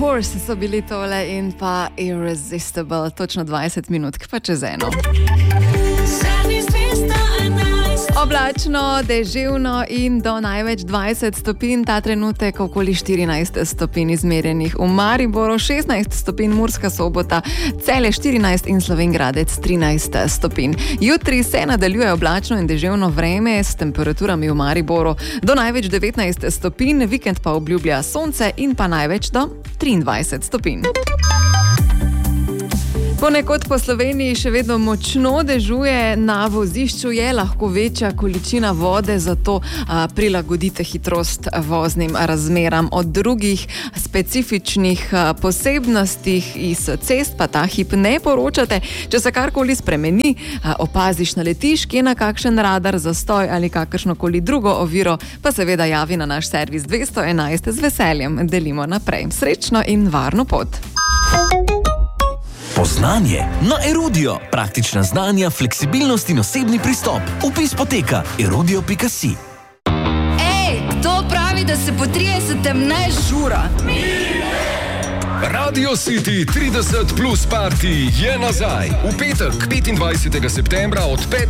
Horse so bili tole in pa Irresistible, točno 20 minut, pa čez eno. Oblačno, deževno in do največ 20 stopinj, ta trenutek okoli 14 stopinj izmerjenih v Mariboru, 16 stopinj Murska Sobota, Celje 14 in Slovenj Gradec 13 stopinj. Jutri se nadaljuje oblačno in deževno vreme s temperaturami v Mariboru do največ 19 stopinj, vikend pa obljublja sonce in pa največ do 23 stopinj. Ponekod po Sloveniji še vedno močno dežuje, na vozišču je lahko večja količina vode, zato prilagodite hitrost voznim razmeram. O drugih specifičnih posebnostih iz cest pa ta hip ne poročate. Če se karkoli spremeni, opaziš, naletiš kje na kakšen radar, zastoj ali kakršnokoli drugo oviro, pa seveda javi na naš servis 211, z veseljem delimo naprej. Srečno in varno pot! Poznanje na Erudio. Praktična znanja, fleksibilnost in osebni pristop. Vpis poteka erudio.si. Ej, kdo pravi, da se po 30. ne žura? Radio City 30 plus party je nazaj. V petek, 25. septembra od 5